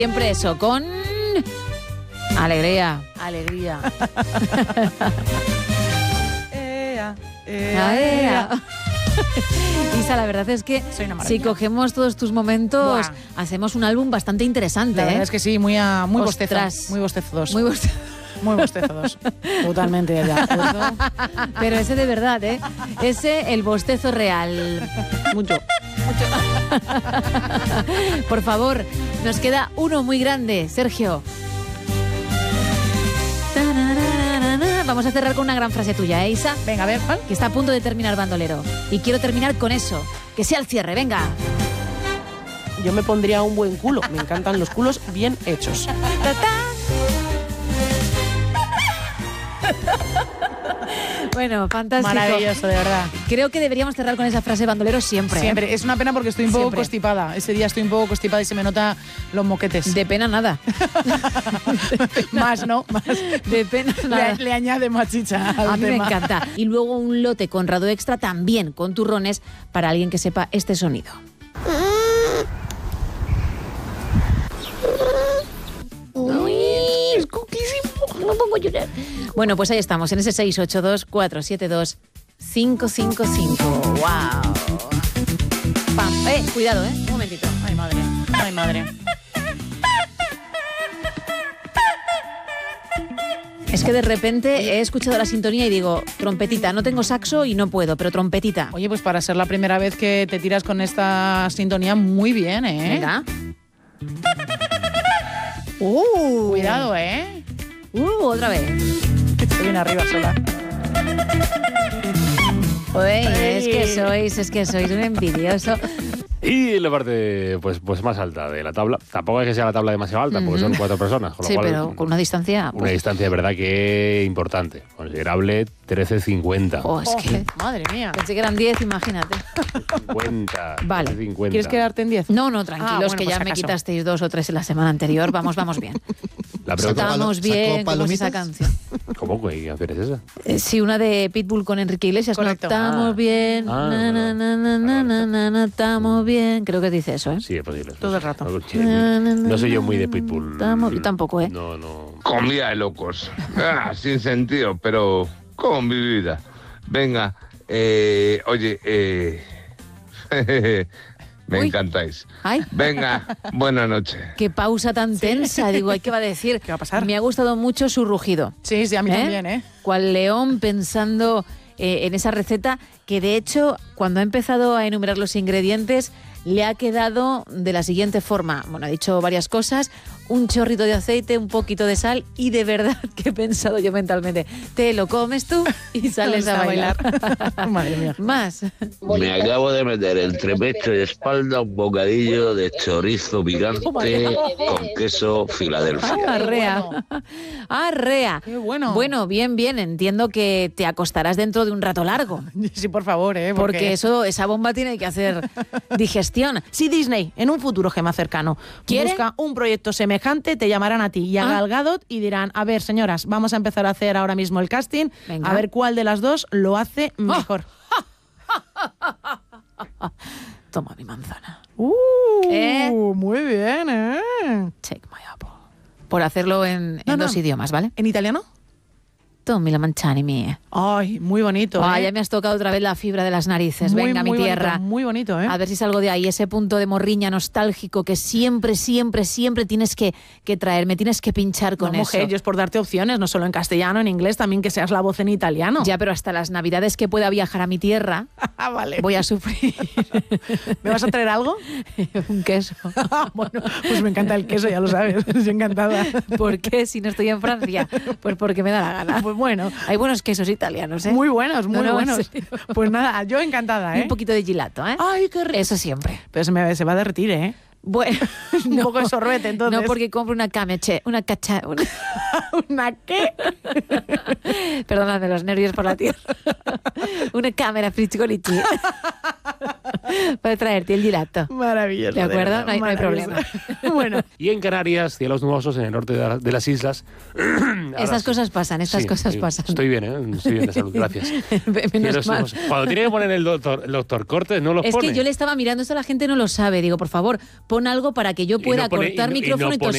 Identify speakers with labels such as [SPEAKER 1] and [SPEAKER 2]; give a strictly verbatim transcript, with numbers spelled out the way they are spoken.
[SPEAKER 1] Siempre eso, con alegría.
[SPEAKER 2] Alegría. ea, ea,
[SPEAKER 1] ea.
[SPEAKER 2] ea.
[SPEAKER 1] Isa, la verdad es que
[SPEAKER 2] Soy una
[SPEAKER 1] si
[SPEAKER 2] maravilla.
[SPEAKER 1] cogemos todos tus momentos,
[SPEAKER 2] Buah.
[SPEAKER 1] hacemos un álbum bastante interesante.
[SPEAKER 2] La verdad
[SPEAKER 1] ¿eh?
[SPEAKER 2] es que sí, muy, a, muy bostezo.
[SPEAKER 1] Ostras.
[SPEAKER 2] Muy bostezo dos.
[SPEAKER 1] Muy boste-
[SPEAKER 2] Muy bostezo dos. Totalmente de acuerdo.
[SPEAKER 1] Pero ese de verdad, ¿eh? Ese, el bostezo real.
[SPEAKER 2] Mucho.
[SPEAKER 1] Por favor, nos queda uno muy grande, Sergio. Vamos a cerrar con una gran frase tuya, ¿eh, Isa?
[SPEAKER 2] Venga, a ver, ¿cuál?
[SPEAKER 1] Que está a punto de terminar Bandolero. Y quiero terminar con eso. Que sea el cierre, venga.
[SPEAKER 3] Yo me pondría un buen culo. Me encantan los culos bien hechos.
[SPEAKER 1] Bueno, fantástico.
[SPEAKER 2] Maravilloso, de verdad.
[SPEAKER 1] Creo que deberíamos cerrar con esa frase Bandolero siempre. ¿eh?
[SPEAKER 2] Siempre. Es una pena porque estoy un poco
[SPEAKER 1] Siempre.
[SPEAKER 2] constipada. Ese día estoy un poco constipada y se me nota los moquetes.
[SPEAKER 1] De pena nada.
[SPEAKER 2] Más, ¿no? Más.
[SPEAKER 1] De pena nada.
[SPEAKER 2] Le, le añade más chicha al
[SPEAKER 1] A mí me
[SPEAKER 2] tema.
[SPEAKER 1] encanta. Y luego un lote Conrado Extra también con turrones para alguien que sepa este sonido. Uy, es coquísimo. No pongo a llorar. Bueno, pues ahí estamos, en ese seis ocho dos, cuatro siete dos, cinco cinco cinco. ¡Wow! Pam. Eh, cuidado, ¿eh? Un momentito.
[SPEAKER 2] Ay, madre. Ay, madre.
[SPEAKER 1] Es que de repente he escuchado la sintonía y digo, trompetita, no tengo saxo y no puedo, pero trompetita.
[SPEAKER 2] Oye, pues para ser la primera vez que te tiras con esta sintonía, muy bien, ¿eh?
[SPEAKER 1] Venga. Uh,
[SPEAKER 2] Cuidado, ¿eh?
[SPEAKER 1] Uh, otra vez.
[SPEAKER 2] Se viene arriba sola.
[SPEAKER 1] Uy, es que sois, es que sois un envidioso.
[SPEAKER 4] Y la parte pues, pues más alta de la tabla. Tampoco es que sea la tabla demasiado alta, porque son cuatro personas. Con lo
[SPEAKER 1] Sí,
[SPEAKER 4] cual,
[SPEAKER 1] pero con una distancia...
[SPEAKER 4] Una
[SPEAKER 1] pues,
[SPEAKER 4] distancia de verdad que importante. Considerable, trece cincuenta.
[SPEAKER 1] oh, es
[SPEAKER 2] Oh,
[SPEAKER 1] que...
[SPEAKER 2] madre mía.
[SPEAKER 1] Pensé que eran diez, imagínate.
[SPEAKER 4] cincuenta.
[SPEAKER 1] Vale.
[SPEAKER 4] trece cincuenta.
[SPEAKER 2] ¿Quieres quedarte en diez?
[SPEAKER 1] No, no, tranquilos,
[SPEAKER 2] Ah, bueno,
[SPEAKER 1] que
[SPEAKER 2] pues
[SPEAKER 1] ya me
[SPEAKER 2] acaso.
[SPEAKER 1] quitasteis dos o tres en la semana anterior. Vamos, vamos bien.
[SPEAKER 4] La pregunta,
[SPEAKER 5] Sacó
[SPEAKER 1] Estamos
[SPEAKER 5] palo-
[SPEAKER 1] bien.
[SPEAKER 5] sacó
[SPEAKER 1] ¿Cómo es esa
[SPEAKER 5] palomitas?
[SPEAKER 1] canción?
[SPEAKER 4] ¿cómo que canción es esa?
[SPEAKER 1] Eh, sí, una de Pitbull con Enrique Iglesias.
[SPEAKER 2] Correcto.
[SPEAKER 1] No estamos
[SPEAKER 4] Ah.
[SPEAKER 1] bien.
[SPEAKER 4] Ah,
[SPEAKER 1] na, na, na, na, na, na, na, na, estamos bien. Creo que dice eso, ¿eh?
[SPEAKER 4] Sí, es posible.
[SPEAKER 2] Todo el rato.
[SPEAKER 4] No soy yo muy de Pitbull.
[SPEAKER 1] Estamos- yo tampoco, ¿eh?
[SPEAKER 4] No, no.
[SPEAKER 6] Comida de locos. Ah, sin sentido, pero con mi vida. Venga, eh, oye, eh, me
[SPEAKER 1] Uy.
[SPEAKER 6] encantáis.
[SPEAKER 1] Ay,
[SPEAKER 6] Venga, buenas noches.
[SPEAKER 1] qué pausa tan tensa. Digo, ¿qué va a decir?
[SPEAKER 2] ¿Qué va a pasar?
[SPEAKER 1] Me ha gustado mucho su rugido.
[SPEAKER 2] Sí, sí, a mí
[SPEAKER 1] ¿Eh?
[SPEAKER 2] también, ¿eh?
[SPEAKER 1] Cual león pensando eh, en esa receta que, de hecho, cuando ha empezado a enumerar los ingredientes, le ha quedado de la siguiente forma. Bueno, ha dicho varias cosas, un chorrito de aceite, un poquito de sal y de verdad que he pensado yo mentalmente, te lo comes tú y sales a bailar.
[SPEAKER 2] Madre mía.
[SPEAKER 1] Más.
[SPEAKER 7] Me acabo de meter entre pecho y espalda un bocadillo de chorizo picante con queso Filadelfia.
[SPEAKER 1] Arrea. Arrea.
[SPEAKER 2] Qué bueno.
[SPEAKER 1] Bueno, bien, bien. Entiendo que te acostarás dentro de un rato largo.
[SPEAKER 2] Sí, por favor, ¿eh?
[SPEAKER 1] Porque eso, esa bomba tiene que hacer digestión.
[SPEAKER 2] Si Disney, en un futuro Gema cercano,
[SPEAKER 1] ¿Quiere?
[SPEAKER 2] busca un proyecto semejante, te llamarán a ti y a
[SPEAKER 1] Ah.
[SPEAKER 2] Gal Gadot y dirán, a ver, señoras, vamos a empezar a hacer ahora mismo el casting,
[SPEAKER 1] Venga.
[SPEAKER 2] a ver cuál de las dos lo hace mejor.
[SPEAKER 1] Toma mi manzana.
[SPEAKER 2] Uh,
[SPEAKER 1] ¿Eh?
[SPEAKER 2] Muy bien, ¿eh?
[SPEAKER 1] Take my apple. Por hacerlo en, en
[SPEAKER 2] No, no.
[SPEAKER 1] dos idiomas, ¿vale?
[SPEAKER 2] ¿En italiano?
[SPEAKER 1] Tommi la manzana mía.
[SPEAKER 2] Ay, muy bonito,
[SPEAKER 1] Ah,
[SPEAKER 2] ¿eh?
[SPEAKER 1] ya me has tocado otra vez la fibra de las narices.
[SPEAKER 2] Muy,
[SPEAKER 1] Venga,
[SPEAKER 2] muy
[SPEAKER 1] mi
[SPEAKER 2] bonito,
[SPEAKER 1] tierra.
[SPEAKER 2] muy bonito, ¿eh?
[SPEAKER 1] A ver si salgo de ahí, ese punto de morriña nostálgico que siempre, siempre, siempre tienes que, que traer. Me tienes que pinchar con
[SPEAKER 2] no, mujer,
[SPEAKER 1] eso.
[SPEAKER 2] yo es por darte opciones, no solo en castellano, en inglés, también que seas la voz en italiano.
[SPEAKER 1] Ya, pero hasta las navidades que pueda viajar a mi tierra,
[SPEAKER 2] Ah, vale.
[SPEAKER 1] voy a sufrir
[SPEAKER 2] ¿Me vas a traer algo?
[SPEAKER 1] un queso.
[SPEAKER 2] Bueno, pues me encanta el queso, ya lo sabes. Estoy encantada.
[SPEAKER 1] ¿Por qué si no estoy en Francia? Pues porque me da la gana.
[SPEAKER 2] Pues bueno,
[SPEAKER 1] Hay buenos quesos italianos, ¿eh?
[SPEAKER 2] muy buenos, muy
[SPEAKER 1] No, no, en
[SPEAKER 2] buenos.
[SPEAKER 1] serio.
[SPEAKER 2] Pues nada, yo encantada,
[SPEAKER 1] Y
[SPEAKER 2] ¿eh?
[SPEAKER 1] un poquito de gelato, ¿eh?
[SPEAKER 2] Ay, qué rico.
[SPEAKER 1] Eso siempre.
[SPEAKER 2] Pero se, me, se va a derretir, ¿eh?
[SPEAKER 1] Bueno,
[SPEAKER 2] Un poco de sorbete, entonces.
[SPEAKER 1] No, porque compro una cameche, una cacha... Una...
[SPEAKER 2] ¿Una qué?
[SPEAKER 1] Perdóname los nervios por la tierra. Una cámara frizzolici para traerte el gelato.
[SPEAKER 2] Maravilloso.
[SPEAKER 1] ¿De acuerdo?
[SPEAKER 2] verdad,
[SPEAKER 1] No hay- no hay
[SPEAKER 2] maravilloso. Bueno,
[SPEAKER 4] Y en Canarias, cielos nubosos en el norte de, la- de las islas. Ahora
[SPEAKER 1] Estas
[SPEAKER 4] sí.
[SPEAKER 1] cosas pasan, estas
[SPEAKER 4] Sí,
[SPEAKER 1] cosas
[SPEAKER 4] sí,
[SPEAKER 1] pasan.
[SPEAKER 4] Estoy bien, ¿eh? Estoy bien de salud, gracias.
[SPEAKER 1] Menos
[SPEAKER 4] Cielos
[SPEAKER 1] mal.
[SPEAKER 4] nubosos. Cuando tiene que poner el doctor, el doctor Cortes, no los
[SPEAKER 1] Es
[SPEAKER 4] pone.
[SPEAKER 1] que yo le estaba mirando, esto la gente no lo sabe. Digo, por favor, pon algo para que yo
[SPEAKER 4] Y
[SPEAKER 1] pueda
[SPEAKER 4] no pone-
[SPEAKER 1] cortar
[SPEAKER 4] y no- y no
[SPEAKER 1] micrófono y,
[SPEAKER 4] pone